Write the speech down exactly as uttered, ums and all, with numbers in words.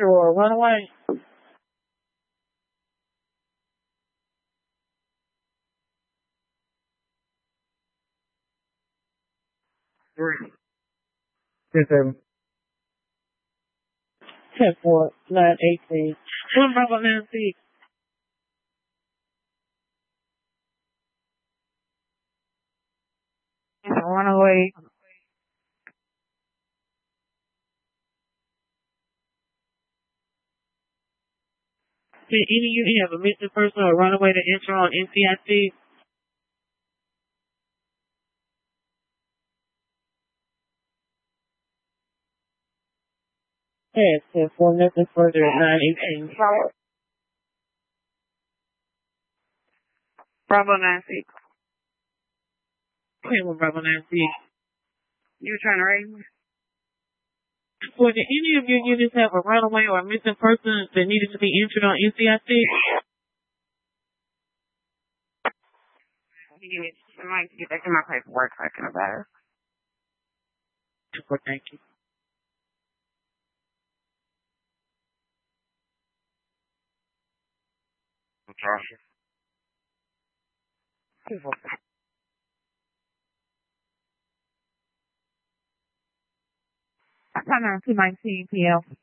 capture or run away? Three. Yes, sir. ten four nine eighteen. One Bravo nine six. Run away. Did any of you have a missing person or runaway to enter on N C I C? Yes, ten four, nothing further at nine eighteen. Bravo nine six. Okay, well, Bravo nine six. You trying to raise me? Well, did any of your units have a runaway or a missing person that needed to be entered on N C I C? I might get back to my paperwork talking about it. Well, thank you. Natasha. I come on two nineteen P M